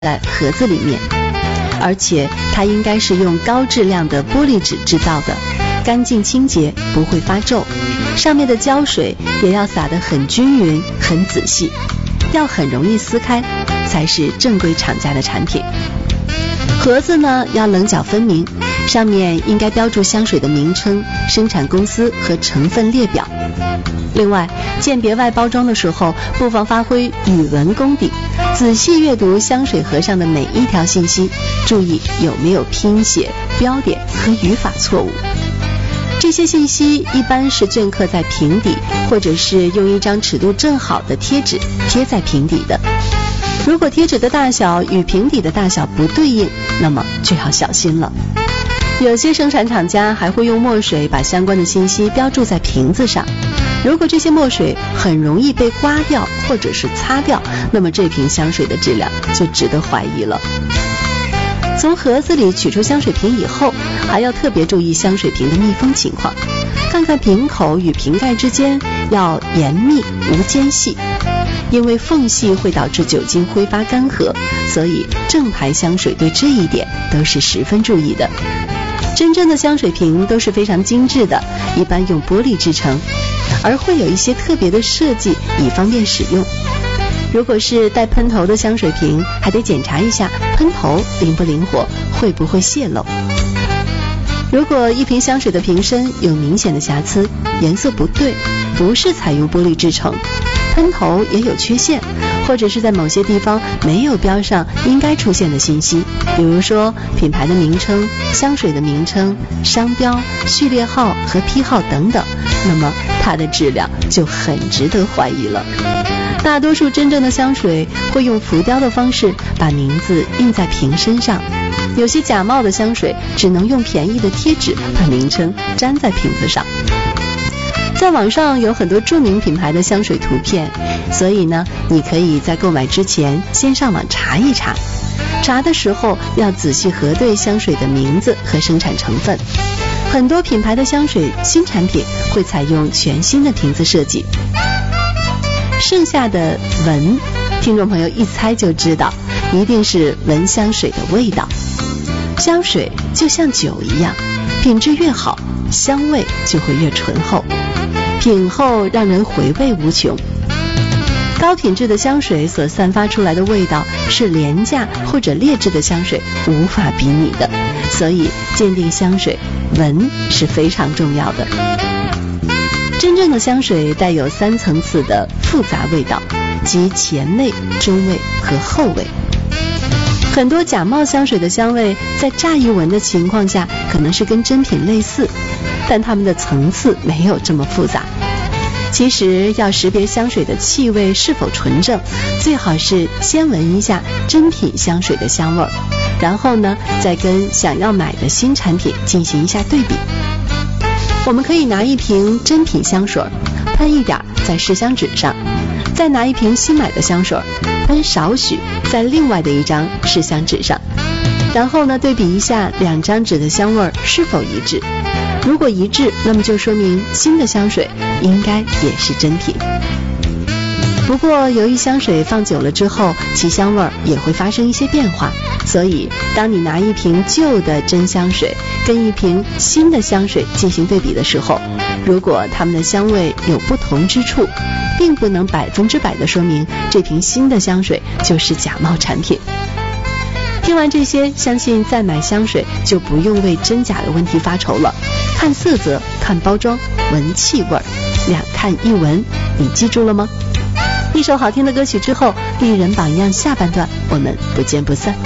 在盒子里面，而且它应该是用高质量的玻璃纸制造的，干净清洁，不会发皱，上面的胶水也要撒得很均匀很仔细，要很容易撕开，才是正规厂家的产品。盒子呢要棱角分明，上面应该标注香水的名称、生产公司和成分列表。另外，鉴别外包装的时候，不妨发挥语文功底，仔细阅读香水盒上的每一条信息，注意有没有拼写、标点和语法错误。这些信息一般是镌刻在瓶底，或者是用一张尺度正好的贴纸贴在瓶底的。如果贴纸的大小与瓶底的大小不对应，那么就要小心了。有些生产厂家还会用墨水把相关的信息标注在瓶子上，如果这些墨水很容易被刮掉或者是擦掉，那么这瓶香水的质量就值得怀疑了。从盒子里取出香水瓶以后，还要特别注意香水瓶的密封情况，看看瓶口与瓶盖之间要严密无间隙，因为缝隙会导致酒精挥发干涸，所以正牌香水对这一点都是十分注意的。真正的香水瓶都是非常精致的，一般用玻璃制成，而会有一些特别的设计以方便使用。如果是带喷头的香水瓶，还得检查一下喷头灵不灵活，会不会泄漏。如果一瓶香水的瓶身有明显的瑕疵，颜色不对，不是采用玻璃制成，喷头也有缺陷，或者是在某些地方没有标上应该出现的信息，比如说品牌的名称、香水的名称、商标、序列号和批号等等，那么它的质量就很值得怀疑了。大多数真正的香水会用浮雕的方式把名字印在瓶身上，有些假冒的香水只能用便宜的贴纸把名称粘在瓶子上。在网上有很多著名品牌的香水图片，所以呢，你可以在购买之前先上网查一查，查的时候要仔细核对香水的名字和生产成分。很多品牌的香水新产品会采用全新的瓶子设计。剩下的闻，听众朋友一猜就知道，一定是闻香水的味道。香水就像酒一样，品质越好，香味就会越醇厚，品后让人回味无穷。高品质的香水所散发出来的味道是廉价或者劣质的香水无法比拟的，所以鉴定香水，闻是非常重要的。真正的香水带有3层次的复杂味道，即前味、中味和后味。很多假冒香水的香味在乍一闻的情况下可能是跟真品类似，但它们的层次没有这么复杂。其实要识别香水的气味是否纯正，最好是先闻一下真品香水的香味，然后呢再跟想要买的新产品进行一下对比。我们可以拿一瓶真品香水喷一点在试香纸上，再拿一瓶新买的香水喷少许在另外的一张试香纸上，然后呢对比一下2张纸的香味是否一致。如果一致，那么就说明新的香水应该也是真品。不过由于香水放久了之后，其香味也会发生一些变化，所以当你拿一瓶旧的真香水跟一瓶新的香水进行对比的时候，如果它们的香味有不同之处，并不能100%的说明这瓶新的香水就是假冒产品。听完这些，相信再买香水就不用为真假的问题发愁了。看色泽，看包装，闻气味，2看1闻，你记住了吗？一首好听的歌曲之后，丽人榜样下半段我们不见不散。